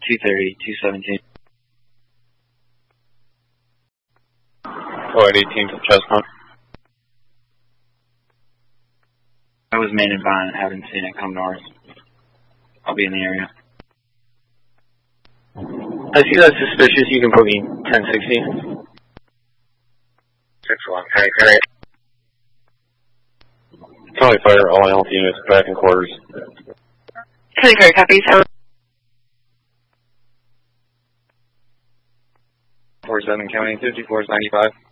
230, 217. Flight 18 to Chestnut. I was main and bond, haven't seen it come north. I'll be in the area. I see that suspicious, you can put me 1060. 6-1, carry. Charlie Fire, all health units back in quarters. Carry, copies. 47 County, 54 is 95.